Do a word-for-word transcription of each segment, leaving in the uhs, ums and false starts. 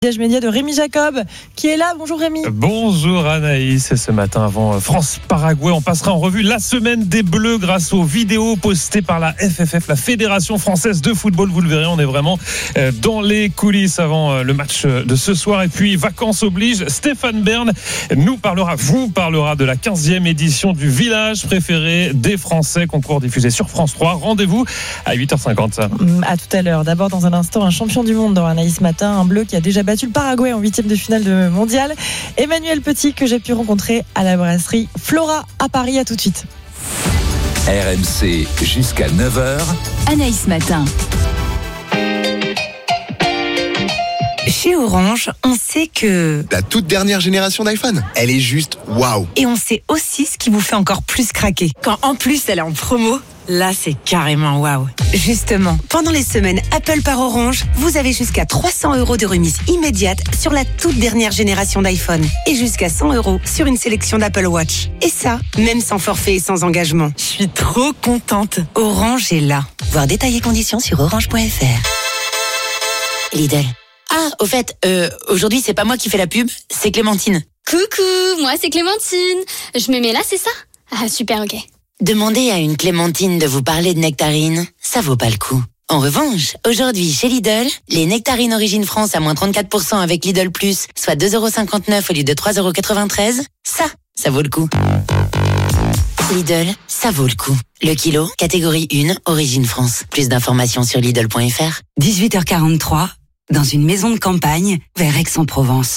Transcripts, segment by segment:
Média de Rémi Jacob qui est là. Bonjour Rémi. Bonjour Anaïs. Et ce matin avant France-Paraguay, on passera en revue la semaine des Bleus grâce aux vidéos postées par la F F F, la Fédération Française de Football. Vous le verrez, on est vraiment dans les coulisses avant le match de ce soir. Et puis vacances oblige, Stéphane Bern nous parlera, vous parlera de la quinzième édition du village préféré des Français, concours diffusé sur France trois. Rendez-vous à huit heures cinquante. À tout à l'heure. D'abord dans un instant, un champion du monde dans Anaïs Matin, un bleu qui a déjà battu le Paraguay en huitième de finale de mondial. Emmanuel Petit que j'ai pu rencontrer à la brasserie Flora à Paris. À tout de suite. R M C jusqu'à neuf heures. Anaïs Matin. Chez Orange, on sait que... La toute dernière génération d'iPhone, elle est juste waouh. Et on sait aussi ce qui vous fait encore plus craquer. Quand en plus elle est en promo, là c'est carrément waouh. Justement, pendant les semaines Apple par Orange, vous avez jusqu'à trois cents euros de remise immédiate sur la toute dernière génération d'iPhone. Et jusqu'à cent euros sur une sélection d'Apple Watch. Et ça, même sans forfait et sans engagement. Je suis trop contente. Orange est là. Voir détails et conditions sur orange point f r. Lidl. Ah, au fait, euh, aujourd'hui, c'est pas moi qui fais la pub, c'est Clémentine. Coucou, moi c'est Clémentine. Je me mets là, c'est ça? Ah, super, ok. Demandez à une Clémentine de vous parler de nectarines, ça vaut pas le coup. En revanche, aujourd'hui, chez Lidl, les nectarines Origine France à moins trente-quatre pour cent avec Lidl Plus, soit deux euros cinquante-neuf au lieu de trois euros quatre-vingt-treize, ça, ça vaut le coup. Lidl, ça vaut le coup. Le kilo, catégorie un, Origine France. Plus d'informations sur Lidl point f r. dix-huit heures quarante-trois, dans une maison de campagne, vers Aix-en-Provence.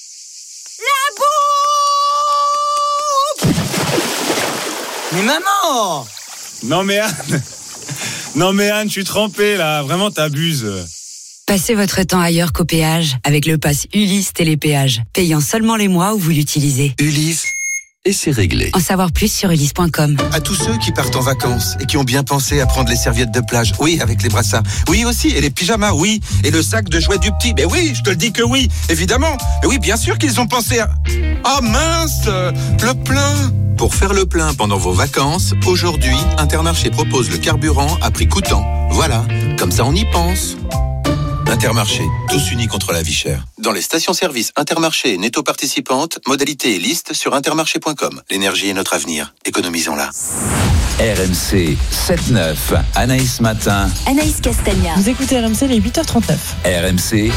Mais maman! Non mais Anne, non mais Anne, je suis trempé là, vraiment t'abuses. Passez votre temps ailleurs qu'au péage avec le pass Ulysse Télépéage, payant seulement les mois où vous l'utilisez. Ulysse, et c'est réglé. En savoir plus sur ulysse point com. À tous ceux qui partent en vacances et qui ont bien pensé à prendre les serviettes de plage, oui, avec les brassards, oui aussi, et les pyjamas, oui, et le sac de jouets du petit, mais oui, je te le dis que oui, évidemment, mais oui, bien sûr qu'ils ont pensé à... Oh mince, le plein. Pour faire le plein pendant vos vacances, aujourd'hui, Intermarché propose le carburant à prix coûtant. Voilà, comme ça on y pense. Intermarché, tous unis contre la vie chère. Dans les stations-service Intermarché et Netto participantes, modalité et liste sur intermarché point com. L'énergie est notre avenir, économisons-la. R M C sept neuf, Anaïs Matin. Anaïs Castagna. Vous écoutez R M C, les huit heures trente-neuf. R M C,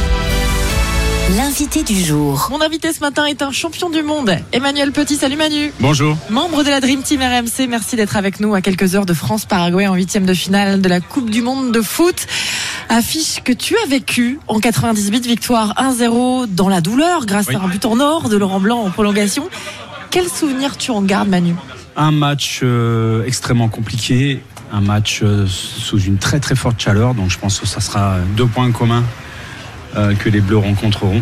L'invité du jour. Mon invité ce matin est un champion du monde, Emmanuel Petit. Salut Manu. Bonjour. Membre de la Dream Team R M C, merci d'être avec nous à quelques heures de France-Paraguay en huitième de finale de la Coupe du Monde de foot. Affiche que tu as vécue en quatre-vingt-dix-huit, victoire un zéro dans la douleur grâce oui. à un but en or de Laurent Blanc en prolongation. Quel souvenir tu en gardes, Manu? Un match euh, extrêmement compliqué, un match euh, sous une très très forte chaleur, donc je pense que ça sera deux points communs euh, que les Bleus rencontreront.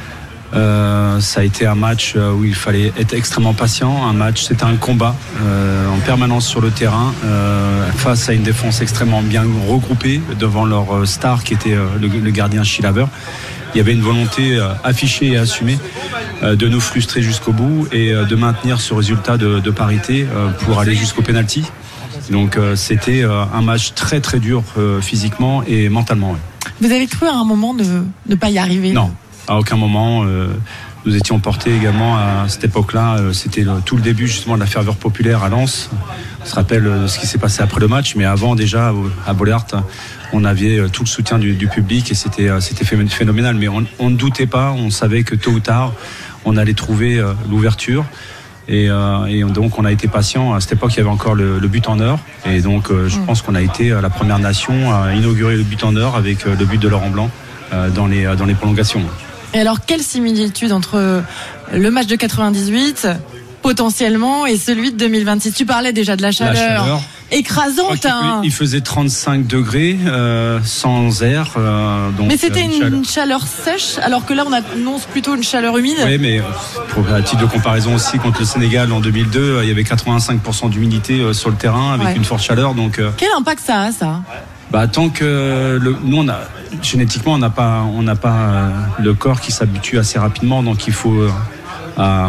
Euh, ça a été un match où il fallait être extrêmement patient. Un match, c'était un combat euh, en permanence sur le terrain euh, face à une défense extrêmement bien regroupée devant leur star qui était euh, le, le gardien Chilaver. Il y avait une volonté euh, affichée et assumée euh, de nous frustrer jusqu'au bout et euh, de maintenir ce résultat de, de parité euh, pour aller jusqu'au penalty. Donc euh, c'était euh, un match très très dur euh, physiquement et mentalement. Ouais. Vous avez cru à un moment de ne pas y arriver? Non. À aucun moment, euh, nous étions portés également à cette époque-là. Euh, c'était le, tout le début justement de la ferveur populaire à Lens. On se rappelle euh, ce qui s'est passé après le match, mais avant déjà à Bollaert, on avait euh, tout le soutien du, du public et c'était, euh, c'était phénoménal. Mais on, on ne doutait pas, on savait que tôt ou tard, on allait trouver euh, l'ouverture. Et, euh, et donc on a été patient. À cette époque, il y avait encore le, le but en or. Et donc euh, je mmh. pense qu'on a été la première nation à inaugurer le but en or avec euh, le but de Laurent Blanc euh, dans les, dans les prolongations. Et alors, quelle similitude entre le match de quatre-vingt-dix-huit, potentiellement, et celui de deux mille vingt-six? Tu parlais déjà de la chaleur, la chaleur. écrasante. Hein. Il faisait trente-cinq degrés, euh, sans air. Euh, donc, mais c'était euh, une, une chaleur. chaleur sèche, alors que là, on annonce plutôt une chaleur humide. Oui, mais pour, à titre de comparaison aussi, contre le Sénégal en deux mille deux, il y avait quatre-vingt-cinq pour cent d'humidité euh, sur le terrain, avec ouais. une forte chaleur. Donc, euh, quel impact ça a, ça? Bah, tant que le, nous on a génétiquement on n'a pas on n'a pas euh, le corps qui s'habitue assez rapidement, donc il faut euh, à,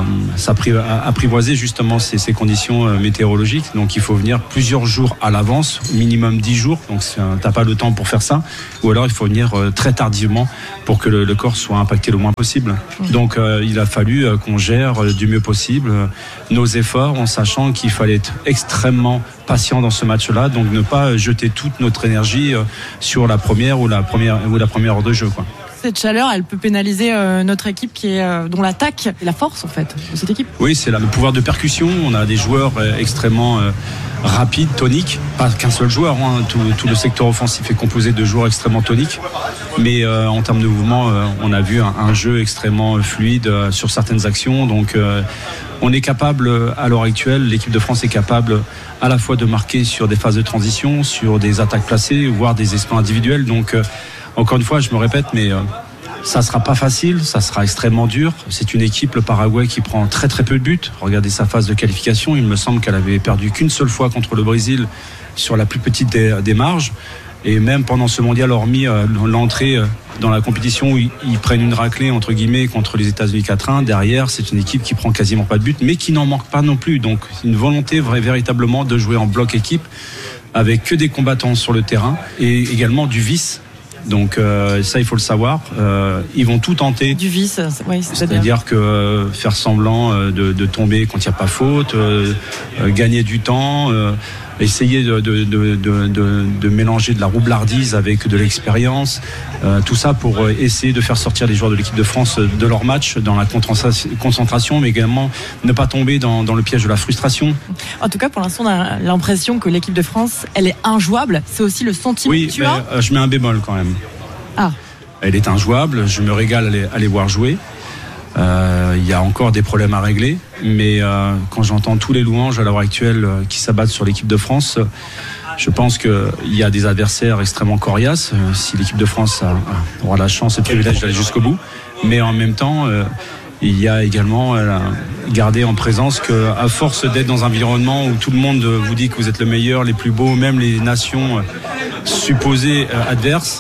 à apprivoiser justement ces, ces conditions météorologiques. Donc il faut venir plusieurs jours à l'avance, minimum dix jours. Donc t'as pas le temps pour faire ça. Ou alors il faut venir très tardivement pour que le, le corps soit impacté le moins possible. Donc euh, il a fallu qu'on gère du mieux possible nos efforts en sachant qu'il fallait être extrêmement patient dans ce match-là. Donc ne pas jeter toute notre énergie sur la première ou la première, ou la première heure de jeu, quoi. Cette chaleur, elle peut pénaliser euh, notre équipe qui est, euh, dont l'attaque est la force en fait de cette équipe. Oui, c'est là, le pouvoir de percussion. On a des joueurs euh, extrêmement euh, rapides, toniques. Pas qu'un seul joueur, hein. tout, tout le secteur offensif est composé de joueurs extrêmement toniques. Mais euh, en termes de mouvement, euh, on a vu un, un jeu extrêmement fluide euh, sur certaines actions. Donc euh, on est capable, à l'heure actuelle, l'équipe de France est capable à la fois de marquer sur des phases de transition, sur des attaques placées, voire des exploits individuels. Donc euh, encore une fois, je me répète, mais euh, ça sera pas facile, ça sera extrêmement dur. C'est une équipe, le Paraguay, qui prend très très peu de buts. Regardez sa phase de qualification, il me semble qu'elle avait perdu qu'une seule fois contre le Brésil sur la plus petite des, des marges. Et même pendant ce mondial, hormis euh, l'entrée euh, dans la compétition où ils, ils prennent une raclée entre guillemets contre les États-Unis quatre un, derrière c'est une équipe qui prend quasiment pas de buts, mais qui n'en manque pas non plus. Donc une volonté vraie, véritablement de jouer en bloc équipe avec que des combattants sur le terrain et également du vice. Donc euh, ça il faut le savoir, euh, ils vont tout tenter. Du vice, oui, c'est-à-dire que euh, faire semblant euh, de, de tomber quand il n'y a pas faute, euh, euh, gagner du temps, euh, essayer de, de, de, de, de, de mélanger de la roublardise avec de l'expérience, euh, tout ça pour euh, essayer de faire sortir les joueurs de l'équipe de France de leur match dans la concentration, mais également ne pas tomber dans, dans le piège de la frustration. En tout cas, pour l'instant, on a l'impression que l'équipe de France, elle est injouable. C'est aussi le sentiment oui, que tu mais, as. Euh, je mets un bémol quand même. Ah. Elle est injouable, je me régale à les, à les voir jouer. Il euh, y a encore des problèmes à régler, mais euh, quand j'entends tous les louanges à l'heure actuelle euh, qui s'abattent sur l'équipe de France, euh, je pense qu'il y a des adversaires extrêmement coriaces. Euh, si l'équipe de France a, a, aura la chance et le privilège d'aller jusqu'au bout, mais en même temps, euh, il y a également euh, garder en présence qu'à force d'être dans un environnement où tout le monde vous dit que vous êtes le meilleur, les plus beaux, même les nations euh, supposées euh, adverses,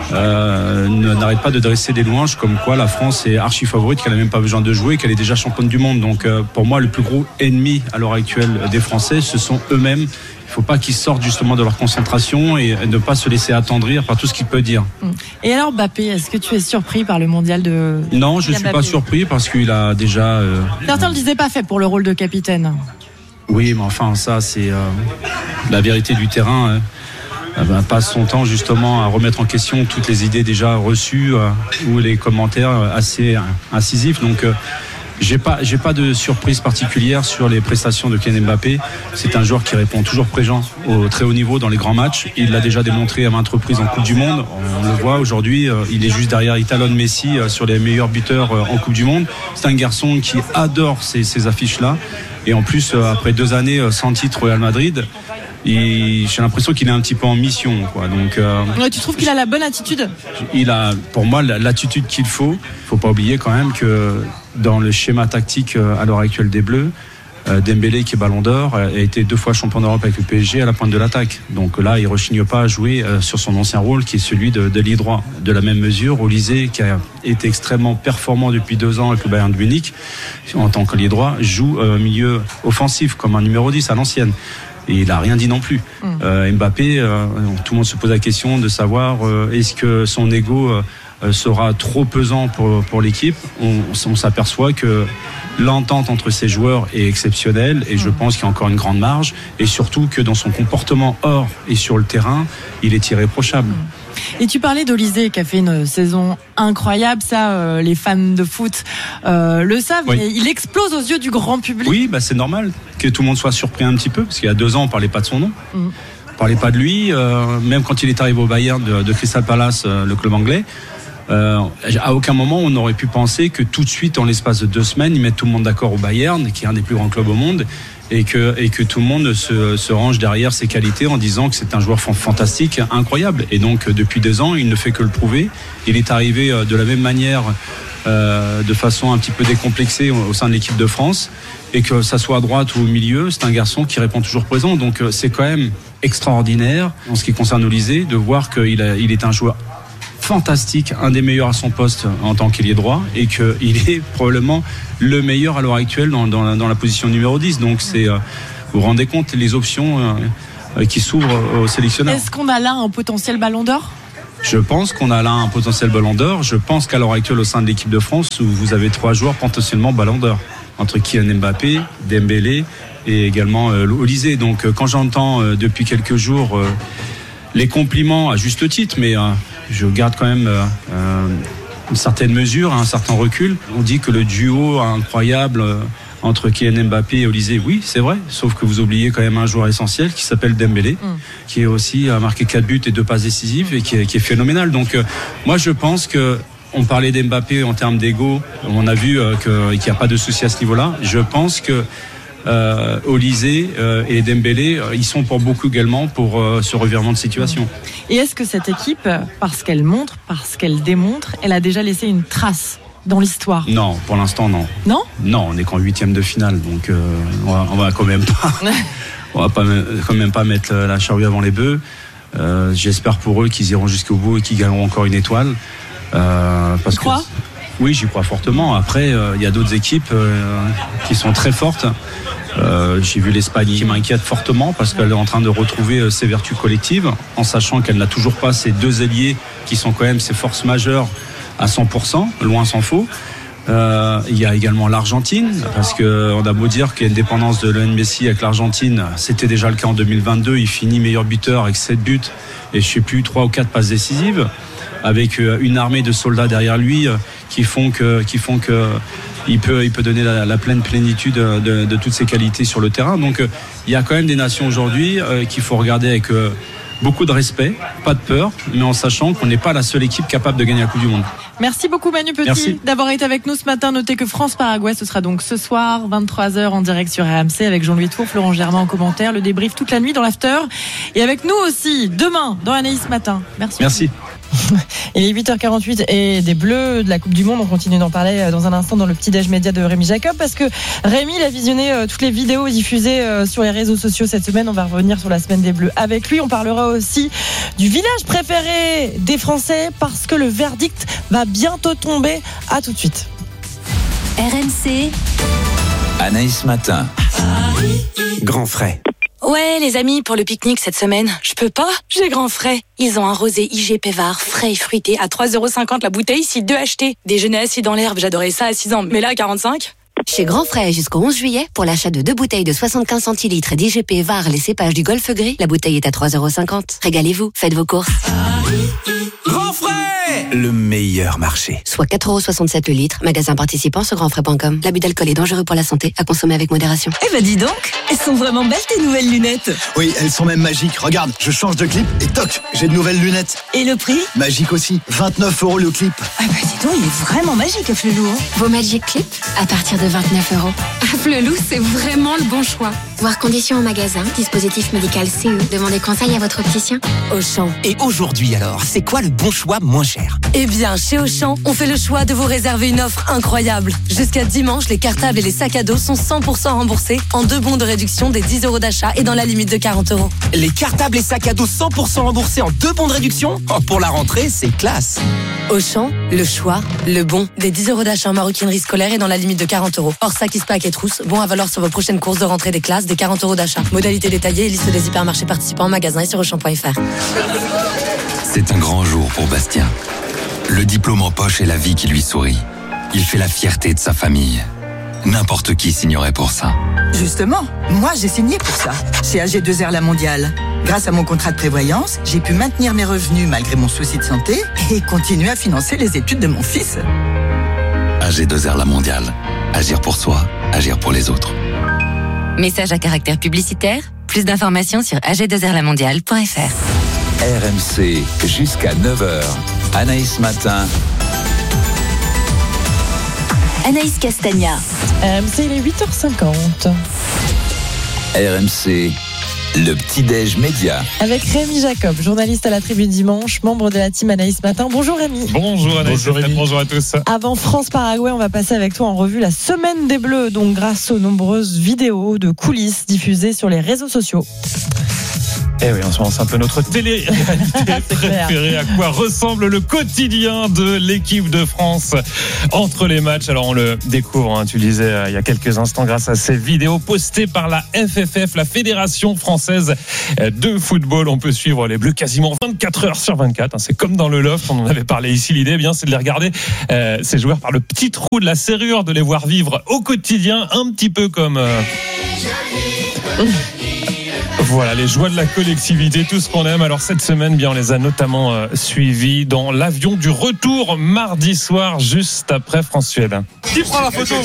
euh, n'arrête pas de dresser des louanges comme quoi la France est archi favorite, qu'elle n'a même pas besoin de jouer, qu'elle est déjà championne du monde. Donc euh, pour moi, le plus gros ennemi à l'heure actuelle des Français, ce sont eux-mêmes. Il ne faut pas qu'ils sortent justement de leur concentration et ne pas se laisser attendrir par tout ce qu'il peut dire. Et alors Mbappé, est-ce que tu es surpris par le mondial de... Non, je ne suis pas surpris parce qu'il a déjà... Euh... Certains le disaient pas fait pour le rôle de capitaine. Oui, mais enfin ça c'est euh, la vérité du terrain. Hein. Elle passe son temps justement à remettre en question toutes les idées déjà reçues euh, ou les commentaires assez euh, incisifs. Donc euh, J'ai pas, j'ai pas de surprise particulière sur les prestations de Kylian Mbappé. C'est un joueur qui répond toujours présent au très haut niveau dans les grands matchs. Il l'a déjà démontré à maintes reprises en Coupe du Monde. On le voit aujourd'hui, il est juste derrière, il talonne Messi sur les meilleurs buteurs en Coupe du Monde. C'est un garçon qui adore ces, ces affiches-là. Et en plus, après deux années sans titre au Real Madrid, et j'ai l'impression qu'il est un petit peu en mission, quoi. Donc, euh, ouais, tu trouves qu'il a la bonne attitude ? Il a, pour moi, l'attitude qu'il faut. Il faut pas oublier quand même que dans le schéma tactique à l'heure actuelle des Bleus, euh, Dembélé, qui est Ballon d'Or, a été deux fois champion d'Europe avec le P S G à la pointe de l'attaque. Donc là, il rechigne pas à jouer euh, sur son ancien rôle, qui est celui de, de l'ailier droit. De la même mesure, Olysée, qui a été extrêmement performant depuis deux ans avec le Bayern de Munich en tant qu'ailier droit, joue euh, milieu offensif comme un numéro dix à l'ancienne. Et il n'a rien dit non plus. Mmh. Euh, Mbappé, euh, tout le monde se pose la question de savoir euh, est-ce que son ego euh, sera trop pesant pour, pour l'équipe. On, on s'aperçoit que l'entente entre ces joueurs est exceptionnelle et je pense qu'il y a encore une grande marge et surtout que dans son comportement hors et sur le terrain, il est irréprochable. Mmh. Et tu parlais d'Olysée qui a fait une saison incroyable, ça euh, les fans de foot euh, le savent, oui. Mais il explose aux yeux du grand public. Oui, bah c'est normal que tout le monde soit surpris un petit peu parce qu'il y a deux ans on parlait pas de son nom, mmh. on parlait pas de lui, euh, même quand il est arrivé au Bayern de, de Crystal Palace, euh, le club anglais. Euh, à aucun moment on aurait pu penser que tout de suite en l'espace de deux semaines ils mettent tout le monde d'accord au Bayern, qui est un des plus grands clubs au monde. Et que, et que tout le monde se, se range derrière ses qualités en disant que c'est un joueur fantastique, incroyable. Et donc, depuis deux ans, il ne fait que le prouver. Il est arrivé de la même manière, euh, de façon un petit peu décomplexée au sein de l'équipe de France. Et que ça soit à droite ou au milieu, c'est un garçon qui répond toujours présent. Donc, c'est quand même extraordinaire, en ce qui concerne Olysée, de voir qu'il a, il est un joueur fantastique, un des meilleurs à son poste en tant qu'ailier droit, et qu'il est probablement le meilleur à l'heure actuelle dans, dans, la, dans la position numéro dix. Donc c'est, euh, vous vous rendez compte les options euh, qui s'ouvrent aux sélectionneurs. Est-ce qu'on a là un potentiel ballon d'or ? Je pense qu'on a là un potentiel ballon d'or. Je pense qu'à l'heure actuelle au sein de l'équipe de France, où vous avez trois joueurs potentiellement ballon d'or, entre Kylian Mbappé, Dembélé et également euh, Olysée. Donc euh, quand j'entends euh, depuis quelques jours euh, les compliments à juste titre, mais euh, je garde quand même euh, euh, une certaine mesure, un certain recul. On dit que le duo incroyable euh, entre Kylian Mbappé et Olysée, oui, c'est vrai, sauf que vous oubliez quand même un joueur essentiel qui s'appelle Dembélé, mm. qui est aussi a marqué quatre buts et deux passes décisives et qui est, qui est phénoménal. Donc euh, moi je pense que on parlait d'Mbappé en termes d'ego, on a vu euh, que, qu'il n'y a pas de souci à ce niveau-là. Je pense que euh, Olysée euh, et Dembélé, euh, ils sont pour beaucoup également pour euh, ce revirement de situation. Et est-ce que cette équipe, parce qu'elle montre, parce qu'elle démontre, elle a déjà laissé une trace dans l'histoire ? Non, pour l'instant non. Non ? Non, on n'est qu'en huitième de finale, donc euh, on, va, on va quand même pas, on va pas, quand même pas mettre la charrue avant les bœufs. Euh, j'espère pour eux qu'ils iront jusqu'au bout et qu'ils gagneront encore une étoile. Euh, parce tu crois ? que, oui, j'y crois fortement. Après, il euh, y a d'autres équipes euh, qui sont très fortes. Euh, j'ai vu l'Espagne qui m'inquiète fortement parce qu'elle est en train de retrouver euh, ses vertus collectives, en sachant qu'elle n'a toujours pas ces deux ailiers qui sont quand même ses forces majeures à cent pour cent, loin s'en faut. Euh, il y a également l'Argentine, parce qu'on a beau dire qu'il y a une dépendance de Lionel Messi avec l'Argentine, c'était déjà le cas en deux mille vingt-deux, il finit meilleur buteur avec sept buts et je ne sais plus, trois ou quatre passes décisives, avec une armée de soldats derrière lui qui font que, qui font que il peut, il peut donner la, la pleine plénitude de, de toutes ses qualités sur le terrain. Donc il y a quand même des nations aujourd'hui euh, qu'il faut regarder avec euh, beaucoup de respect, pas de peur, mais en sachant qu'on n'est pas la seule équipe capable de gagner la Coupe du Monde. Merci beaucoup Manu Petit Merci. d'avoir été avec nous ce matin. Notez que France-Paraguay, ce sera donc ce soir, vingt-trois heures en direct sur R M C avec Jean-Louis Tour, Florent Germain en commentaire, le débrief toute la nuit dans l'after. Et avec nous aussi, demain, dans Anaïs Matin. Merci. Merci. Il est huit heures quarante-huit et des Bleus de la Coupe du Monde. On continue d'en parler dans un instant dans le petit déj média de Rémi Jacob, parce que Rémi il a visionné toutes les vidéos diffusées sur les réseaux sociaux cette semaine. On va revenir sur la semaine des Bleus avec lui. On parlera aussi du village préféré des Français, parce que le verdict va bientôt tomber. À tout de suite. R M C Anaïs Matin. Grand frais. Ouais, les amis, pour le pique-nique cette semaine, je peux pas, j'ai grand frais. Ils ont un rosé I G Pévard, frais et fruité, à trois euros cinquante la bouteille, si deux achetés. Déjeuner assis dans l'herbe, j'adorais ça à six ans, mais là, à quarante-cinq. Chez Grand Frais, jusqu'au onze juillet, pour l'achat de deux bouteilles de soixante-quinze centilitres d'I G P V A R, les cépages du Golfe Gris, la bouteille est à trois euros cinquante. Régalez-vous, faites vos courses. Grand Frais, le meilleur marché. Soit quatre euros soixante-sept le litre, magasin participant sur grand frais point com. L'abus d'alcool est dangereux pour la santé, à consommer avec modération. Eh ben dis donc, elles sont vraiment belles tes nouvelles lunettes. Oui, elles sont même magiques. Regarde, je change de clip et toc, j'ai de nouvelles lunettes. Et le prix ? Magique aussi, vingt-neuf euros le clip. Ah bah dis donc, il est vraiment magique, Flelou. Hein. Vos Magic Clip à partir de vingt-neuf euros. Flelou, c'est vraiment le bon choix. Voir conditions au magasin, dispositif médical C E. Demandez conseil à votre opticien. Auchan. Et aujourd'hui alors, c'est quoi le bon choix moins cher ? Eh bien, chez Auchan, on fait le choix de vous réserver une offre incroyable. Jusqu'à dimanche, les cartables et les sacs à dos sont cent pour cent remboursés en deux bons de réduction des dix euros d'achat et dans la limite de quarante euros. Les cartables et sacs à dos cent pour cent remboursés en deux bons de réduction ? Oh, pour la rentrée, c'est classe. Auchan, le choix, le bon. Des dix euros d'achat en maroquinerie scolaire et dans la limite de quarante euros. Hors sac, pack et trousse, bon à valoir sur vos prochaines courses de rentrée des classes, des quarante euros d'achat. Modalité détaillée et liste des hypermarchés participants en magasin et sur auchan point f r. C'est un grand jour pour Bastien. Le diplôme en poche et la vie qui lui sourit. Il fait la fierté de sa famille. N'importe qui signerait pour ça. Justement, moi j'ai signé pour ça, chez A G deux R La Mondiale. Grâce à mon contrat de prévoyance, j'ai pu maintenir mes revenus malgré mon souci de santé et continuer à financer les études de mon fils. A G deux R La Mondiale. Agir pour soi, agir pour les autres. Message à caractère publicitaire. Plus d'informations sur a g deux r la mondiale point f r. R M C jusqu'à neuf heures. Anaïs Matin. Anaïs Castagna. R M C, il est huit heures cinquante. R M C, le petit-déj média. Avec Rémi Jacob, journaliste à la Tribune Dimanche, membre de la team Anaïs Matin. Bonjour Rémi. Bonjour Anaïs. Bonjour, Rémi. Bonjour à tous. Avant France-Paraguay, on va passer avec toi en revue la semaine des Bleus, donc grâce aux nombreuses vidéos de coulisses diffusées sur les réseaux sociaux. Eh oui, en ce moment, c'est un peu notre télé-réalité préférée. À quoi ressemble le quotidien de l'équipe de France entre les matchs? Alors, on le découvre, hein, tu le disais euh, il y a quelques instants, grâce à ces vidéos postées par la F F F, la Fédération Française de Football. On peut suivre les Bleus quasiment vingt-quatre heures sur vingt-quatre. Hein, c'est comme dans le loft, on en avait parlé ici. L'idée, eh bien, c'est de les regarder, euh, ces joueurs, par le petit trou de la serrure, de les voir vivre au quotidien, un petit peu comme... Euh... Voilà, les joies de la collectivité, tout ce qu'on aime. Alors cette semaine, bien, on les a notamment euh, suivis dans l'avion du retour mardi soir, juste après France-Suède. Qui prend la photo?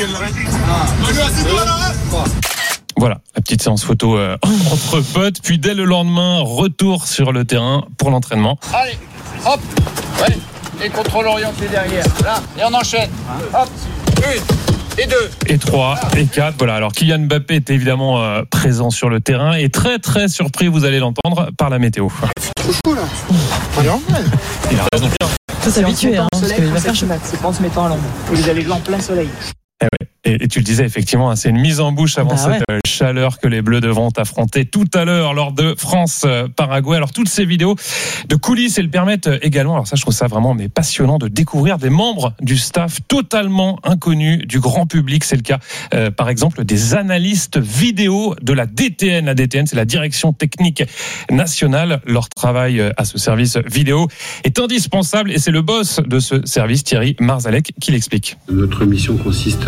Voilà, la petite séance photo euh, entre potes. Puis dès le lendemain, retour sur le terrain pour l'entraînement. Allez, hop, allez, et contrôle orienté derrière. Là, et on enchaîne. Hop, une. Et deux. Et trois, et quatre. Voilà. Alors, Kylian Mbappé est évidemment euh, présent sur le terrain et très, très surpris, vous allez l'entendre, par la météo. Trop chaud, là. Il a raison. Faut s'habituer, hein, parce qu'il va faire chaud. C'est pas en se mettant à l'ombre. Vous allez en plein soleil. Eh ouais. Et, et tu le disais, effectivement, c'est une mise en bouche avant bah cette ouais. chaleur que les Bleus devront affronter tout à l'heure lors de France-Paraguay. Alors, toutes ces vidéos de coulisses, elles permettent également, alors ça, je trouve ça vraiment mais passionnant, de découvrir des membres du staff totalement inconnus du grand public. C'est le cas, euh, par exemple, des analystes vidéo de la D T N. La D T N, c'est la Direction Technique Nationale. Leur travail à ce service vidéo est indispensable et c'est le boss de ce service, Thierry Marzalek, qui l'explique. Notre mission consiste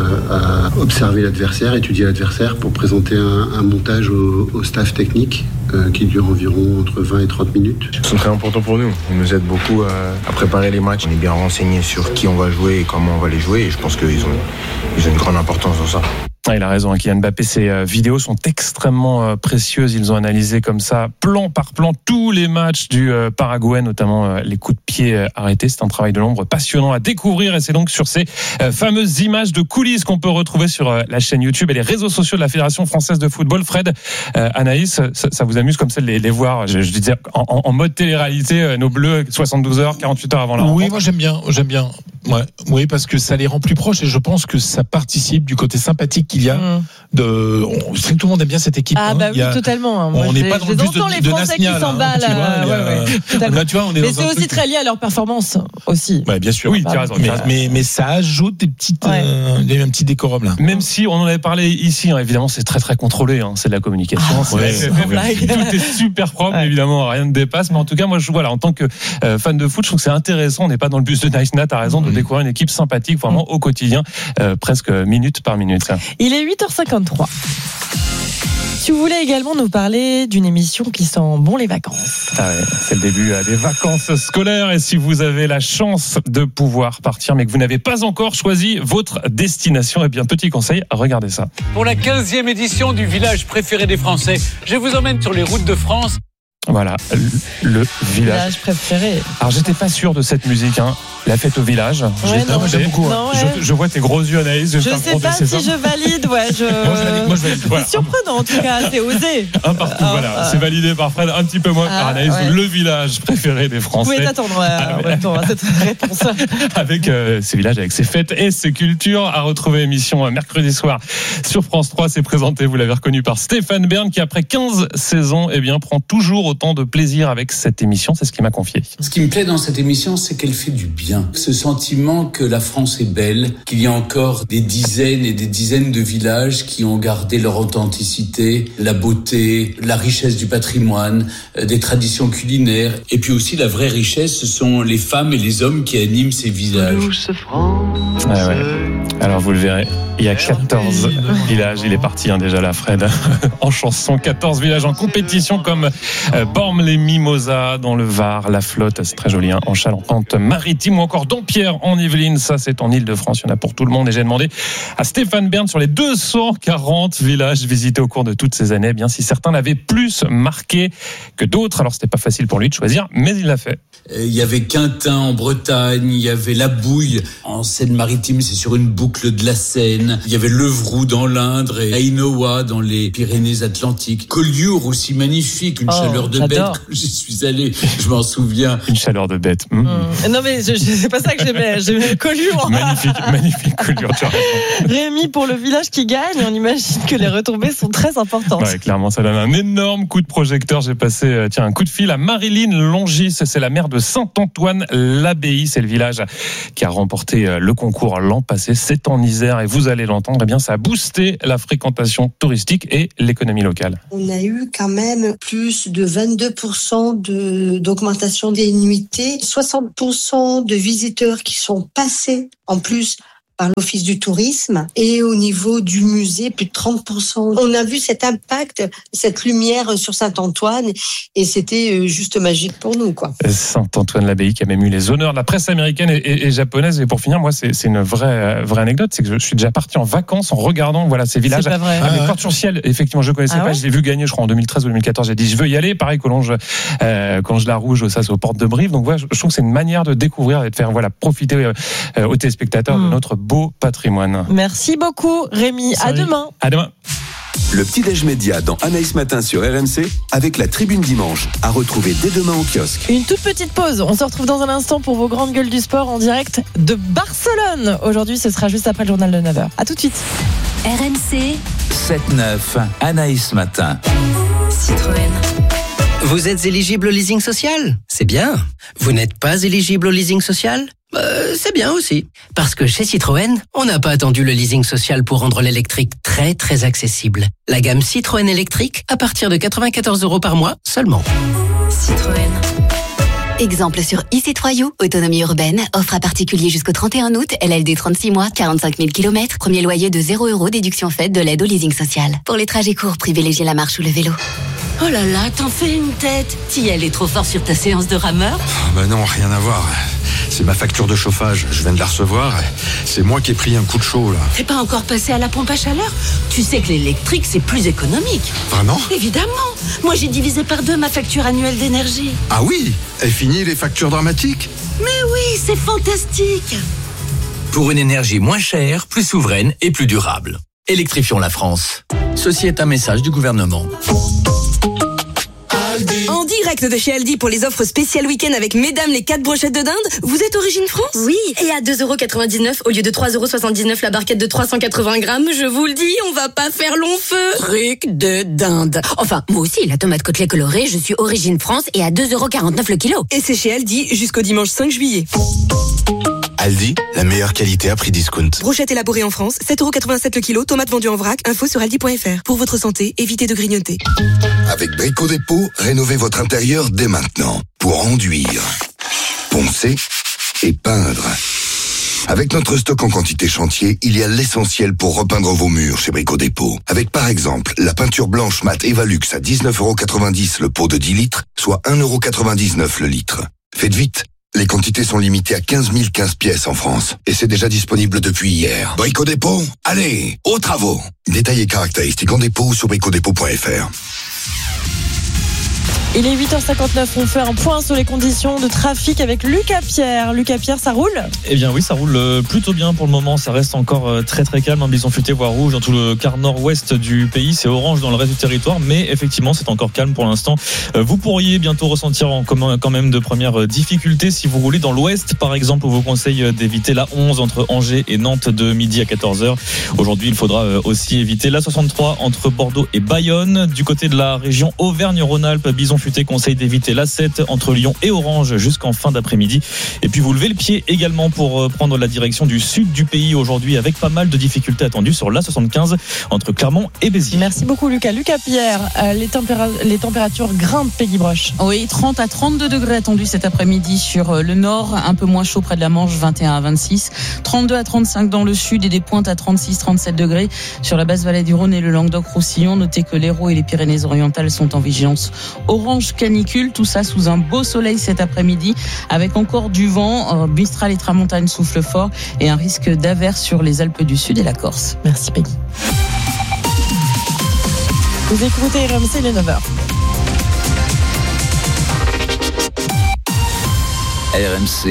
à observer l'adversaire, étudier l'adversaire pour présenter un, un montage au, au staff technique euh, qui dure environ entre vingt et trente minutes. C'est très important pour nous. Ils nous aident beaucoup à, à préparer les matchs. On est bien renseignés sur qui on va jouer et comment on va les jouer. Et je pense qu'ils ont, ils ont une grande importance dans ça. Ah, il a raison, hein, Kylian Mbappé, ces euh, vidéos sont extrêmement euh, précieuses. Ils ont analysé comme ça, plan par plan, tous les matchs du euh, Paraguay, notamment euh, les coups de pied euh, arrêtés. C'est un travail de l'ombre passionnant à découvrir et c'est donc sur ces euh, fameuses images de coulisses qu'on peut retrouver sur euh, la chaîne YouTube et les réseaux sociaux de la Fédération Française de Football. Fred, euh, Anaïs, ça, ça vous amuse comme ça de les, les voir, je, je disais, en, en mode télé-réalité, euh, nos Bleus, soixante-douze heures, quarante-huit heures avant la rencontre. Oui, moi j'aime bien, j'aime bien. Ouais, oui, parce que ça les rend plus proches et je pense que ça participe du côté sympathique qu'il y a. Mmh. De, on sait que tout le monde aime bien cette équipe. Ah hein. bah oui, a, totalement. Moi, on n'est pas dans le bus de, les de Français Nasnia, qui s'emballent. Là, hein, tu vois, euh, ouais, ouais, là, tu vois, on est mais dans c'est un aussi truc... très lié à leur performance aussi. Ouais, bien sûr. Oui, tu as raison. Mais, mais, mais ça ajoute des petites, ouais. euh, des, un petit décorum là. Même si on en avait parlé ici, hein, évidemment, c'est très très contrôlé. Hein, c'est de la communication. Ah, c'est ouais, ouais, tout est super propre, ouais. Évidemment, rien ne dépasse. Mais en tout cas, moi, je voilà, en tant que euh, fan de foot, je trouve que c'est intéressant. On n'est pas dans le bus de Nasnia. T'as raison, mmh. de découvrir une équipe sympathique, vraiment mmh. au quotidien, euh, presque minute par minute. Il est huit heures cinquante-trois. Tu voulais également nous parler d'une émission qui sent bon les vacances. Ah ouais, c'est le début des vacances scolaires et si vous avez la chance de pouvoir partir mais que vous n'avez pas encore choisi votre destination, eh bien petit conseil, regardez ça. Pour la quinzième édition du village préféré des Français, je vous emmène sur les routes de France. Voilà, le village. village préféré. Alors j'étais pas sûr de cette musique, hein. La fête au village. Ouais, non, j'aime beaucoup. Non, ouais. je, je vois tes gros yeux, Anaïs. Je, je sais pas si ça. je valide. Ouais, je... moi, je valide. Moi, je valide. Voilà. C'est surprenant en tout cas. C'est osé. Un partout. Ah, voilà. Ah. C'est validé par Fred, un petit peu moins ah, par Anaïs. Ouais. Le village préféré des Français. Vous pouvez t'attendre euh, en même temps à cette réponse. Avec euh, ces villages, avec ses fêtes et ses cultures, à retrouver émission mercredi soir sur France trois. C'est présenté, vous l'avez reconnu, par Stéphane Bern, qui après quinze saisons, eh bien, prend toujours autant de plaisir avec cette émission. C'est ce qu'il m'a confié. Ce qui me plaît dans cette émission, c'est qu'elle fait du bien. Ce sentiment que la France est belle, qu'il y a encore des dizaines et des dizaines de villages qui ont gardé leur authenticité, la beauté, la richesse du patrimoine, des traditions culinaires. Et puis aussi, la vraie richesse, ce sont les femmes et les hommes qui animent ces villages. Ah ouais. Alors, vous le verrez, il y a quatorze villages. Il est parti hein, déjà là, Fred, en chanson. quatorze villages en compétition comme euh, Bormes-les-Mimosas dans le Var, La Flotte, c'est très joli, hein, en Charente-Maritime ou encore Dampierre en Yvelines, ça c'est en Île-de-France, il y en a pour tout le monde et j'ai demandé à Stéphane Bern sur les deux cent quarante villages visités au cours de toutes ces années, bien si certains l'avaient plus marqué que d'autres, alors c'était pas facile pour lui de choisir, mais il l'a fait. Il y avait Quintin en Bretagne, il y avait La Bouille en Seine-Maritime, c'est sur une boucle boucle de la Seine. Il y avait Levroux dans l'Indre et Ainoa dans les Pyrénées-Atlantiques. Collioure aussi magnifique, une Oh, chaleur de j'adore. bête. Quand j'y suis allé, je m'en souviens. Une chaleur de bête. Mmh. Mmh. Non mais je, je, c'est pas ça que j'aimais, j'aimais Collioure. Magnifique, magnifique Collioure, tu as raison. Rémi, pour le village qui gagne, on imagine que les retombées sont très importantes. Ouais, clairement, ça donne un énorme coup de projecteur. J'ai passé euh, tiens, un coup de fil à Marilyn Longis, c'est la maire de Saint-Antoine-l'Abbaye. C'est le village qui a remporté euh, le concours l'an passé. C'est en Isère et vous allez l'entendre, eh bien, ça a boosté la fréquentation touristique et l'économie locale. On a eu quand même plus de vingt-deux pour cent de, d'augmentation des nuitées, soixante pour cent de visiteurs qui sont passés en plus par l'Office du tourisme, et au niveau du musée, plus de trente pour cent. On a vu cet impact, cette lumière sur Saint-Antoine, et c'était juste magique pour nous, quoi. Saint-Antoine-l'Abbaye qui a même eu les honneurs de la presse américaine et, et, et japonaise. Et pour finir, moi, c'est, c'est une vraie, vraie anecdote, c'est que je suis déjà parti en vacances en regardant, voilà, ces villages. C'est pas vrai. Avec Ah ouais. Porte-sur-Ciel, effectivement, je connaissais Ah pas, ouais. je l'ai vu gagner, je crois, en deux mille treize ou deux mille quatorze. J'ai dit, je veux y aller. Pareil, Collonges, euh, Conge-la-Rouge, ça, c'est aux portes de Brive. Donc, voilà, je, je trouve que c'est une manière de découvrir et de faire, voilà, profiter euh, aux téléspectateurs Mm. de notre beau patrimoine. Merci beaucoup Rémi, à Salut. demain. À demain. Le petit-déj média dans Anaïs Matin sur R M C avec la Tribune Dimanche à retrouver dès demain au kiosque. Une toute petite pause, on se retrouve dans un instant pour vos grandes gueules du sport en direct de Barcelone. Aujourd'hui, ce sera juste après le journal de neuf heures. À tout de suite. R M C sept neuf, Anaïs Matin. Citroën. Vous êtes éligible au leasing social ? C'est bien. Vous n'êtes pas éligible au leasing social ? Euh, c'est bien aussi. Parce que chez Citroën, on n'a pas attendu le leasing social pour rendre l'électrique très très accessible. La gamme Citroën électrique à partir de quatre-vingt-quatorze euros par mois seulement. Citroën. Exemple sur e-C trois U, autonomie urbaine, offre à particulier jusqu'au trente et un août, L L D trente-six mois, quarante-cinq mille kilomètres, premier loyer de zéro euros, déduction faite de l'aide au leasing social. Pour les trajets courts, privilégiez la marche ou le vélo. Oh là là, t'en fais une tête. T'y allais trop fort sur ta séance de rameur ? Bah non, rien à voir. C'est ma facture de chauffage, je viens de la recevoir. C'est moi qui ai pris un coup de chaud là. T'es pas encore passé à la pompe à chaleur ? Tu sais que l'électrique, c'est plus économique. Vraiment ? Évidemment. Moi, j'ai divisé par deux ma facture annuelle d'énergie. Ah oui ? Et fini les factures dramatiques ? Mais oui, c'est fantastique. Pour une énergie moins chère, plus souveraine et plus durable. Électrifions la France. Ceci est un message du gouvernement. En direct de chez Aldi pour les offres spéciales week-end avec mesdames les quatre brochettes de dinde. Vous êtes origine France ? Oui, et à deux euros quatre-vingt-dix-neuf au lieu de trois euros soixante-dix-neuf la barquette de trois cent quatre-vingts grammes, je vous le dis, on va pas faire long feu. Truc de dinde. Enfin, moi aussi, la tomate côtelée colorée, je suis origine France et à deux euros quarante-neuf le kilo. Et c'est chez Aldi jusqu'au dimanche cinq juillet. Aldi, la meilleure qualité à prix discount. Brochette élaborée en France, sept euros quatre-vingt-sept le kilo, tomates vendues en vrac, info sur aldi point fr. Pour votre santé, évitez de grignoter. Avec Brico Dépôt, rénovez votre intérieur dès maintenant pour enduire, poncer et peindre. Avec notre stock en quantité chantier, il y a l'essentiel pour repeindre vos murs chez Brico Dépôt. Avec par exemple la peinture blanche mat Evalux à dix-neuf euros quatre-vingt-dix le pot de dix litres, soit un euro quatre-vingt-dix-neuf le litre. Faites vite, les quantités sont limitées à quinze mille quinze pièces en France. Et c'est déjà disponible depuis hier. Brico Dépôt, allez, aux travaux. Détails et caractéristiques en dépôt sur bricodépôt point fr. Il est huit heures cinquante-neuf, on fait un point sur les conditions de trafic avec Lucas Pierre. Lucas Pierre, ça roule ? Eh bien oui, ça roule plutôt bien pour le moment. Ça reste encore très très calme. Un bison futé voire rouge dans tout le quart nord-ouest du pays. C'est orange dans le reste du territoire, mais effectivement c'est encore calme pour l'instant. Vous pourriez bientôt ressentir en commun quand même de premières difficultés si vous roulez dans l'ouest. Par exemple, on vous conseille d'éviter la onze entre Angers et Nantes de midi à quatorze heures. Aujourd'hui, il faudra aussi éviter la soixante-trois entre Bordeaux et Bayonne. Du côté de la région Auvergne-Rhône-Alpes, bison futé conseille d'éviter l'A sept entre Lyon et Orange jusqu'en fin d'après-midi. Et puis vous levez le pied également pour prendre la direction du sud du pays aujourd'hui avec pas mal de difficultés attendues sur l'A soixante-quinze entre Clermont et Béziers. Merci beaucoup Lucas. Lucas Pierre, euh, les, tempéra- les températures grimpent, Peggy Broche. Oui, trente à trente-deux degrés attendus cet après-midi sur le nord, un peu moins chaud près de la Manche, vingt et un à vingt-six, trente-deux à trente-cinq dans le sud et des pointes à trente-six à trente-sept degrés sur la basse vallée du Rhône et le Languedoc-Roussillon. Notez que l'Hérault et les Pyrénées-Orientales sont en vigilance orange canicule, tout ça sous un beau soleil cet après-midi avec encore du vent, Mistral et Tramontane soufflent fort et un risque d'averse sur les Alpes du Sud et la Corse. Merci Peggy. Vous écoutez R M C, les neuf heures. R M C,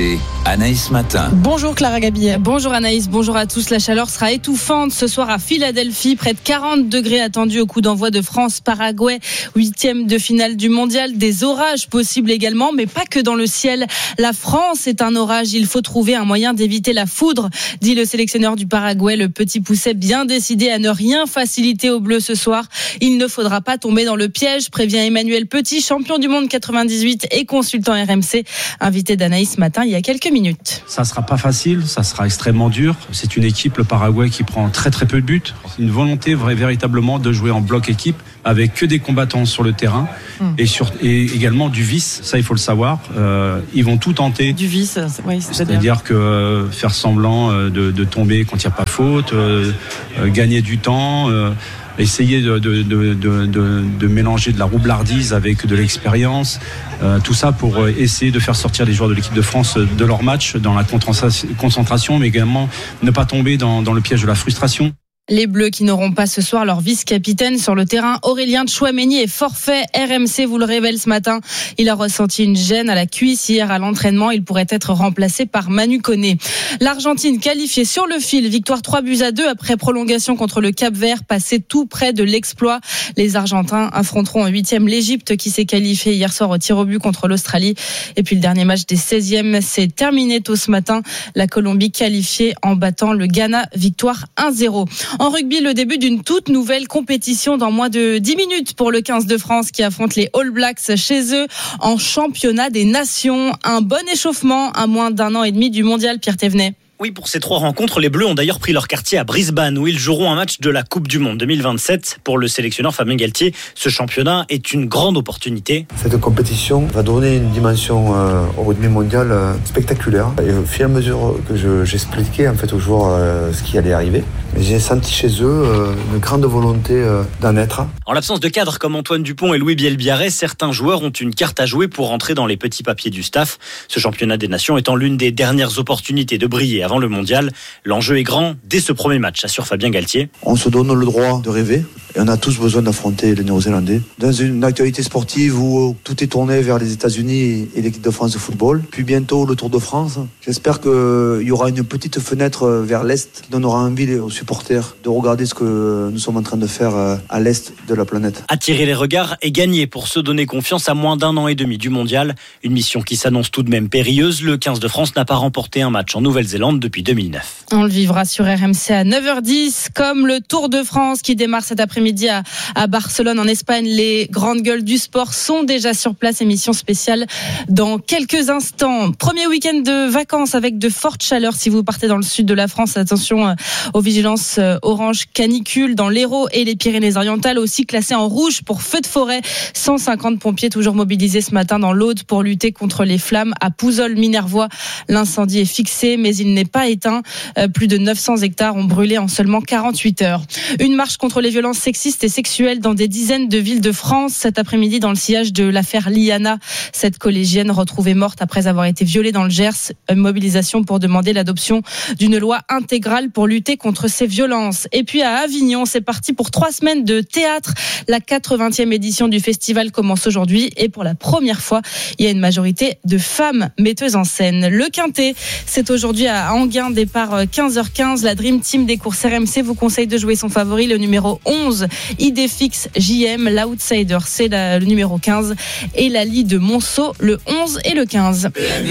Anaïs Matin. Bonjour Clara Gabillet. Bonjour Anaïs, bonjour à tous. La chaleur sera étouffante ce soir à Philadelphie. Près de quarante degrés attendus au coup d'envoi de France-Paraguay. Huitième de finale du mondial. Des orages possibles également, mais pas que dans le ciel. La France est un orage. Il faut trouver un moyen d'éviter la foudre, dit le sélectionneur du Paraguay. Le petit pousset bien décidé à ne rien faciliter aux Bleus ce soir. Il ne faudra pas tomber dans le piège, prévient Emmanuel Petit, champion du monde quatre-vingt-dix-huit et consultant R M C, invité d'Anaïs Matin il y a quelques minutes. Ça sera pas facile, ça sera extrêmement dur. C'est une équipe, le Paraguay, qui prend très très peu de buts. C'est une volonté vraie, véritablement de jouer en bloc équipe avec que des combattants sur le terrain mmh. et, sur, et également du vice, ça il faut le savoir. Euh, ils vont tout tenter. Du vice, oui, c'est c'est-à-dire que euh, faire semblant euh, de, de tomber quand il n'y a pas faute, euh, euh, gagner du temps. Euh, essayer de, de, de, de, de mélanger de la roublardise avec de l'expérience, euh, tout ça pour essayer de faire sortir les joueurs de l'équipe de France de leur match dans la concentration, mais également ne pas tomber dans, dans le piège de la frustration. Les Bleus qui n'auront pas ce soir leur vice-capitaine sur le terrain. Aurélien Tchouaméni est forfait. R M C vous le révèle ce matin. Il a ressenti une gêne à la cuisse hier à l'entraînement. Il pourrait être remplacé par Manu Koné. L'Argentine qualifiée sur le fil. Victoire trois buts à deux après prolongation contre le Cap-Vert, passé tout près de l'exploit. Les Argentins affronteront en huitième l'Égypte qui s'est qualifiée hier soir au tir au but contre l'Australie. Et puis le dernier match des seizièmes s'est terminé tôt ce matin. La Colombie qualifiée en battant le Ghana. Victoire un zéro. En rugby, le début d'une toute nouvelle compétition dans moins de dix minutes pour le quinze de France qui affronte les All Blacks chez eux en championnat des nations. Un bon échauffement à moins d'un an et demi du mondial, Pierre Thévenet. Oui, pour ces trois rencontres, les Bleus ont d'ailleurs pris leur quartier à Brisbane où ils joueront un match de la Coupe du Monde deux mille vingt-sept. Pour le sélectionneur Fabien Galtier, ce championnat est une grande opportunité. Cette compétition va donner une dimension euh, au rugby mondial euh, spectaculaire. Et au fur et à mesure que je, j'expliquais en fait aux joueurs euh, ce qui allait arriver, j'ai senti chez eux euh, une grande volonté euh, d'en être. En l'absence de cadres comme Antoine Dupont et Louis Bielbiarré, certains joueurs ont une carte à jouer pour rentrer dans les petits papiers du staff. Ce championnat des nations étant l'une des dernières opportunités de briller avant le mondial. L'enjeu est grand dès ce premier match, assure Fabien Galtier. On se donne le droit de rêver et on a tous besoin d'affronter les Néo-Zélandais. Dans une actualité sportive où tout est tourné vers les États-Unis et l'équipe de France de football, puis bientôt le Tour de France, j'espère qu'il y aura une petite fenêtre vers l'Est qui donnera envie aux supporters de regarder ce que nous sommes en train de faire à l'Est de la planète. Attirer les regards et gagner pour se donner confiance à moins d'un an et demi du mondial. Une mission qui s'annonce tout de même périlleuse. Le quinze de France n'a pas remporté un match en Nouvelle-Zélande depuis deux mille neuf. On le vivra sur R M C à neuf heures dix, comme le Tour de France qui démarre cet après-midi à, à Barcelone en Espagne. Les grandes gueules du sport sont déjà sur place. Émission spéciale dans quelques instants. Premier week-end de vacances avec de fortes chaleurs si vous partez dans le sud de la France. Attention aux vigilances orange canicule dans l'Hérault et les Pyrénées-Orientales, aussi classées en rouge pour feu de forêt. cent cinquante pompiers toujours mobilisés ce matin dans l'Aude pour lutter contre les flammes à Pouzol-Minervois. L'incendie est fixé mais il n'est pas éteint. Plus de neuf cents hectares ont brûlé en seulement quarante-huit heures. Une marche contre les violences sexistes et sexuelles dans des dizaines de villes de France cet après-midi dans le sillage de l'affaire Liana. Cette collégienne retrouvée morte après avoir été violée dans le Gers. Une mobilisation pour demander l'adoption d'une loi intégrale pour lutter contre ces violences. Et puis à Avignon, c'est parti pour trois semaines de théâtre. La quatre-vingtième édition du festival commence aujourd'hui et pour la première fois, il y a une majorité de femmes metteuses en scène. Le Quintet, c'est aujourd'hui à Anguin, départ quinze heures quinze. La Dream Team des courses R M C vous conseille de jouer son favori, le numéro onze, Idéfix J M. L'Outsider, c'est la, le numéro quinze. Et la Lie de Monceau, le onze et le quinze.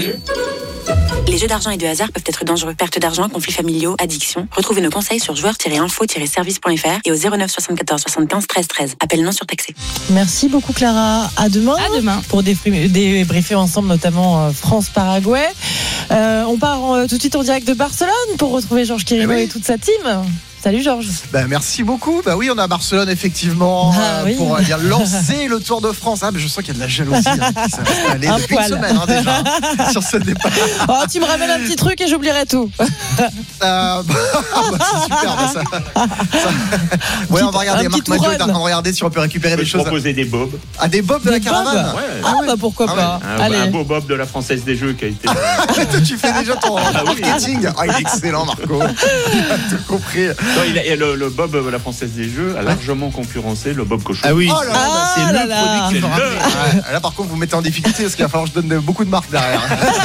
Les jeux d'argent et de hasard peuvent être dangereux. Perte d'argent, conflits familiaux, addiction. Retrouvez nos conseils sur joueurs tiret info tiret service point f r et au zéro neuf soixante-quatorze soixante-quinze treize treize. Appel non surtaxé. Merci beaucoup Clara. À demain. À demain. Pour débriefer ensemble notamment France-Paraguay. Euh, on part euh, tout de suite en direct de Barcelone pour retrouver Georges Quirino et, oui. et toute sa team. Salut Georges. Ben, merci beaucoup. Bah oui, on est à Barcelone effectivement ah, euh, oui. pour euh, dire, lancer le Tour de France. Ah, mais je sens qu'il y a de la jalousie hein, qui s'est installée un depuis poil. Une semaine hein, déjà sur ce départ. Oh, tu me ramènes un petit truc et j'oublierai tout. euh, bah, bah, c'est super. Bah, ça, ça... Ouais, on va regarder. Marc Madio est en train de regarder si on peut récupérer des choses. Proposer des bobs. Ah, des bobs de des la caravane. Ouais. Ah, ah bah pourquoi ah, pas. Ouais. Allez. Un beau bob de la Française des Jeux qui a été. Tu fais déjà ton ah, marketing. Oui. Ah, il est excellent, Marco. Tout compris. Non, il a, et le, le Bob, la Française des Jeux, a largement concurrencé le Bob Cochon. Ah oui, oh là là, ah c'est là le là. produit qu'il faut C'est ramener. Ouais, là, par contre, vous mettez en difficulté parce qu'il va falloir que je donne beaucoup de marques derrière.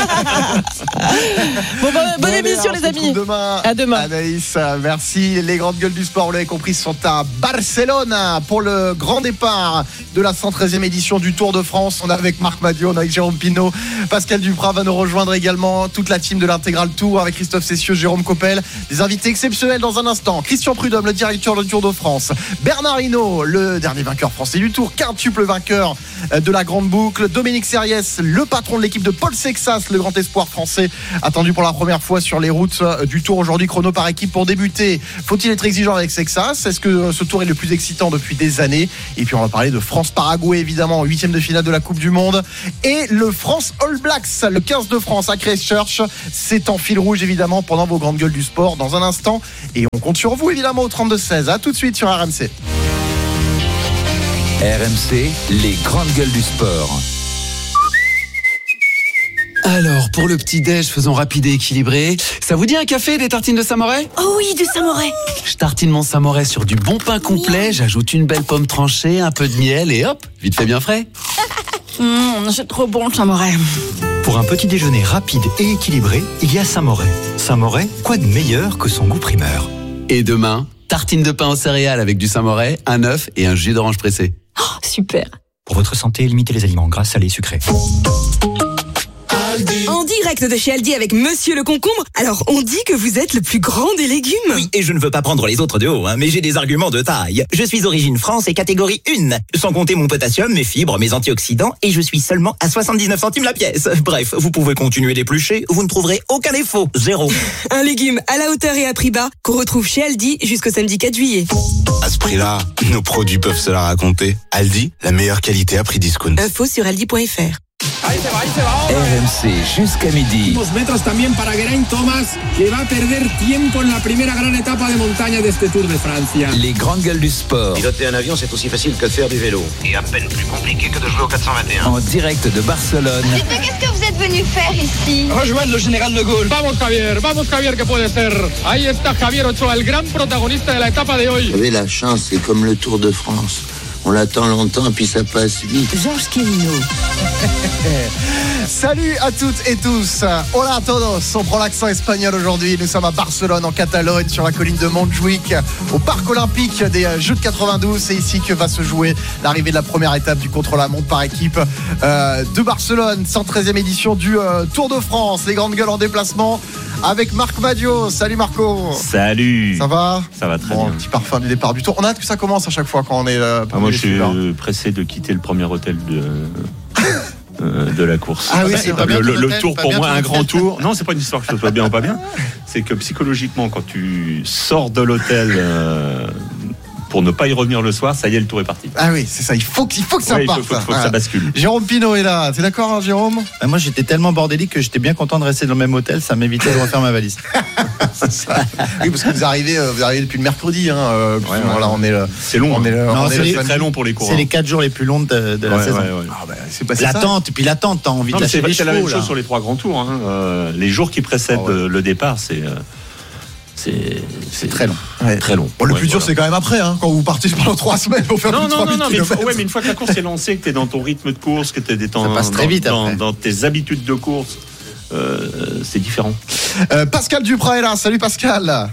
Bon, bah, bonne Bon, émission, allez, les on se amis. retrouve Demain. À demain. Anaïs, merci. Les grandes gueules du sport, vous l'avez compris, sont à Barcelone pour le grand départ de la cent treizième édition du Tour de France. On est avec Marc Madiot, on est avec Jérôme Pinault. Pascal Duprat va nous rejoindre également. Toute la team de l'Intégral Tour avec Christophe Cessieux, Jérôme Coppel. Des invités exceptionnels dans un instant. Christian Prudhomme, le directeur du Tour de France. Bernard Hinault, le dernier vainqueur français du Tour. Quintuple vainqueur de la Grande Boucle. Dominique Serriès, le patron de l'équipe de Paul Sexas, le grand espoir français, attendu pour la première fois sur les routes du Tour aujourd'hui. Chrono par équipe pour débuter. Faut-il être exigeant avec Sexas? Est-ce que ce Tour est le plus excitant depuis des années? Et puis on va parler de France-Paraguay, évidemment, huitième de finale de la Coupe du Monde. Et le France All Blacks, le quinze de France à Christchurch. C'est en fil rouge, évidemment, pendant vos grandes gueules du sport dans un instant. Et on compte sur vous, évidemment, au trente-deux seize. À tout de suite sur R M C. R M C, les grandes gueules du sport. Alors, pour le petit-déj, faisons rapide et équilibré. Ça vous dit un café, des tartines de Samoret? Oh oui, du Samoret. Je tartine mon Samoret sur du bon pain complet, j'ajoute une belle pomme tranchée, un peu de miel et hop, vite fait bien frais. Mmh, c'est trop bon le Samoret. Pour un petit déjeuner rapide et équilibré, il y a Samoret. Samoret, quoi de meilleur que son goût primeur? Et demain, tartine de pain aux céréales avec du Samoret, un œuf et un jus d'orange pressé. Oh, super. Pour votre santé, limitez les aliments gras, salés et sucrés. En direct de chez Aldi avec Monsieur le Concombre. Alors, on dit que vous êtes le plus grand des légumes. Oui, et je ne veux pas prendre les autres de haut, hein, mais j'ai des arguments de taille. Je suis origine France et catégorie un, sans compter mon potassium, mes fibres, mes antioxydants, et je suis seulement à soixante-dix-neuf centimes la pièce. Bref, vous pouvez continuer d'éplucher, vous ne trouverez aucun défaut, zéro. Un légume à la hauteur et à prix bas qu'on retrouve chez Aldi jusqu'au samedi quatre juillet. À ce prix-là, nos produits peuvent se la raconter. Aldi, la meilleure qualité à prix discount. Info sur aldi point f r. R M C jusqu'à midi. Dos metros también para Geraint Thomas, que va a perder tiempo en la primera gran etapa de montaña de este Tour de Francia. Les grandes gueules du sport. Piloter un avion, c'est aussi facile que de faire du vélo. Et à peine plus compliqué que de jouer au quatre cent vingt et un. En direct de Barcelone. Mais qu'est-ce que vous êtes venu faire ici? Rejoindre le général de Gaulle. Vamos Javier, vamos Javier, que puede ser. Ahí está Javier Ochoa, el gran protagonista de la etapa de hoy. Vous savez, la chance, c'est comme le Tour de France. On l'attend longtemps et puis ça passe vite. Georges Kevino. Salut à toutes et tous. Hola a todos. On prend l'accent espagnol aujourd'hui. Nous sommes à Barcelone, en Catalogne, sur la colline de Montjuïc, au parc olympique des Jeux de quatre-vingt-douze. C'est ici que va se jouer l'arrivée de la première étape du contre-la-montre par équipe euh, de Barcelone. cent treizième édition du euh, Tour de France. Les grandes gueules en déplacement avec Marc Madiot. Salut Marco. Salut. Ça va? Ça va très bon, bien. Un petit parfum du départ du Tour. On a hâte que ça commence à chaque fois quand on est. Euh, ah, moi, je suis euh, pressé de quitter le premier hôtel de. Euh, de la course. Ah oui, c'est pas le, le, le hôtel, tour pas pour bien moi, un hôtel. grand tour. Non, c'est pas une histoire que ce soit bien ou pas bien. C'est que psychologiquement, quand tu sors de l'hôtel euh, pour ne pas y revenir le soir, ça y est, le tour est parti. Ah oui, c'est ça. Il faut, qu'il faut que ça ouais, parte. Il faut, faut, faut voilà. que ça bascule. Jérôme Pinault est là. T'es d'accord, hein, Jérôme? bah Moi, j'étais tellement bordélique que j'étais bien content de rester dans le même hôtel. Ça m'évitait de refaire ma valise. C'est ça. Oui, parce que vous arrivez, vous arrivez depuis le mercredi. Hein, euh, ouais, ouais. Voilà, on est. C'est long. On est, non, on c'est est les, très long pour les coureurs. C'est les quatre jours les plus longs de, de la ouais, saison. Ouais, ouais. Ah bah, c'est pas l'attente, ça. puis l'attente, t'as envie non, de lâcher les c'est chevaux. la même là. chose sur les trois grands tours. Hein. Euh, les jours qui précèdent oh, ouais. le départ, c'est. Euh, C'est, c'est très long. Ouais. Très long. Bon, le ouais, plus dur, voilà. c'est quand même après, hein, quand vous partez pendant trois semaines pour faire non, plus de non, trois non, mille non, kilomètres. mais, ouais, mais une fois que la course est lancée, que tu es dans ton rythme de course, que tu es dans, ça passe très vite dans, après. dans, dans tes habitudes de course, euh, c'est différent. Euh, Pascal Duprat est là. Salut Pascal.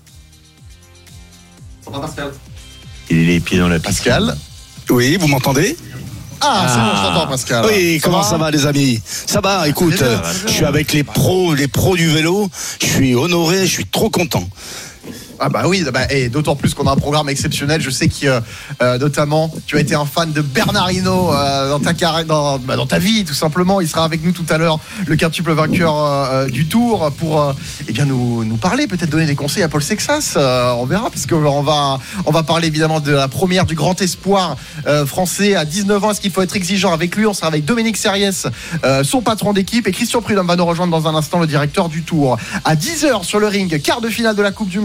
Bonjour Pascal. Il est les pieds dans la piscine. Pascal. Oui, vous m'entendez? Ah, c'est bon, je t'entends Pascal. Oui, ça comment va ça va les amis? Ça va, écoute, bien, euh, je suis avec les pros, les pros du vélo, je suis honoré, je suis trop content. Ah bah oui, bah, et d'autant plus qu'on a un programme exceptionnel. Je sais que euh, notamment tu as été un fan de Bernard Hinault euh, dans ta carrière, dans, bah, dans ta vie tout simplement. Il sera avec nous tout à l'heure, le quintuple vainqueur euh, du Tour, pour euh, eh bien nous nous parler, peut-être donner des conseils à Paul Sexas. Euh, on verra, parce qu'on va on va parler évidemment de la première du grand espoir euh, français à dix-neuf ans. Est-ce qu'il faut être exigeant avec lui? On sera avec Dominique Serriès, euh, son patron d'équipe, et Christian Prudhomme va nous rejoindre dans un instant, le directeur du Tour. À dix heures sur le ring, quart de finale de la Coupe du Monde, France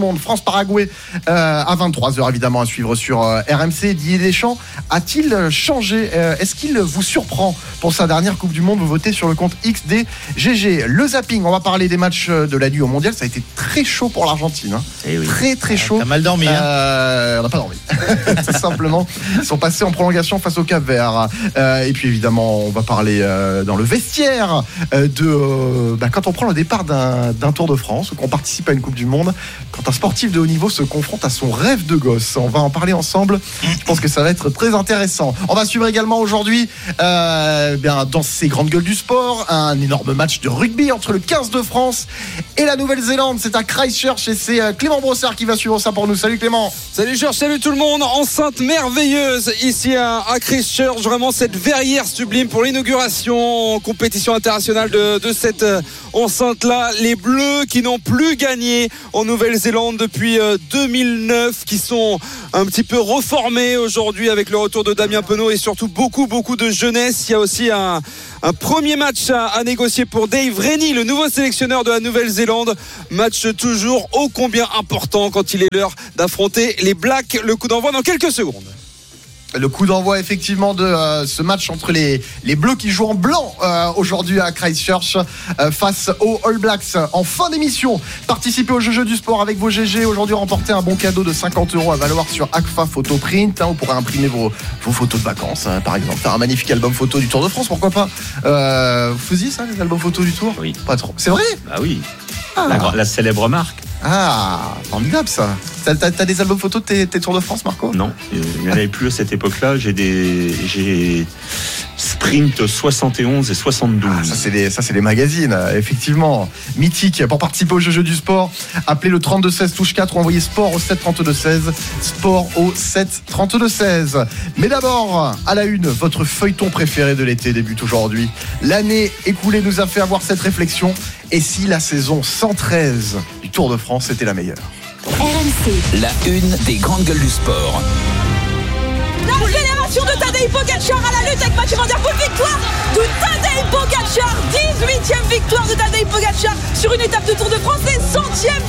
France-Paraguay euh, à vingt-trois heures, évidemment, à suivre sur euh, R M C. Didier Deschamps a-t-il changé euh, Est-ce qu'il vous surprend pour sa dernière Coupe du Monde? Vous votez sur le compte X D G G. Le zapping, on va parler des matchs de la nuit au Mondial. Ça a été très chaud pour l'Argentine. Hein. Eh oui. Très, très chaud. T'as mal dormi. Euh, hein. on n'a pas dormi. Tout simplement. Ils sont passés en prolongation face au Cap-Vert. Euh, et puis, évidemment, on va parler euh, dans le vestiaire euh, de euh, bah, quand on prend le départ d'un, d'un Tour de France ou qu'on participe à une Coupe du Monde, quand un sportif de haut niveau se confronte à son rêve de gosse. On va en parler ensemble. Je pense que ça va être très intéressant. On va suivre également aujourd'hui euh, bien, dans ces grandes gueules du sport un énorme match de rugby entre le quinze de France et la Nouvelle-Zélande. C'est à Christchurch et c'est Clément Brossard qui va suivre ça pour nous. Salut Clément. Salut Georges, salut tout le monde. Enceinte merveilleuse ici à, à Christchurch. Vraiment cette verrière sublime pour l'inauguration en compétition internationale de, de cette enceinte-là. Les Bleus qui n'ont plus gagné en Nouvelle-Zélande depuis deux mille neuf, qui sont un petit peu reformés aujourd'hui avec le retour de Damien Penaud et surtout beaucoup beaucoup de jeunesse. Il y a aussi un, un premier match à, à négocier pour Dave Rennie, le nouveau sélectionneur de la Nouvelle-Zélande. Match toujours ô combien important quand il est l'heure d'affronter les Blacks. Le coup d'envoi dans quelques secondes. Le coup d'envoi effectivement de euh, ce match entre les, les Bleus qui jouent en blanc euh, aujourd'hui à Christchurch euh, face aux All Blacks. En fin d'émission, participez au jeu du sport avec vos G G. Aujourd'hui, remportez un bon cadeau de cinquante euros à valoir sur Agfa Photo Print. Hein, vous pourrez imprimer vos, vos photos de vacances, hein, par exemple. Faire un magnifique album photo du Tour de France, pourquoi pas. euh, Vous faisiez ça, les albums photos du Tour? Oui. Pas trop. C'est vrai? Bah oui. Ah. La, la célèbre marque. Ah, formidable ça. T'as, t'as, t'as des albums photos de tes, tes Tours de France, Marco? Non, il n'y en avait plus à cette époque-là. J'ai des j'ai Sprint soixante et onze et soixante-douze. Ah, ça, c'est des, ça, c'est des magazines, effectivement. Mythique. Pour participer au jeu du sport, appelez le trente-deux seize touche quatre ou envoyez sport au sept trente-deux seize. Sport au sept trente-deux seize. Mais d'abord, à la une, votre feuilleton préféré de l'été débute aujourd'hui. L'année écoulée nous a fait avoir cette réflexion. Et si la saison cent treize du Tour de France était la meilleure? R M C. La une des grandes gueules du sport. L'accélération de Tadej Pogacar à la lutte avec Mathieu Van Der Poel. Victoire de Tadej Pogacar. dix-huitième victoire de Tadej Pogacar sur une étape de Tour de France et centième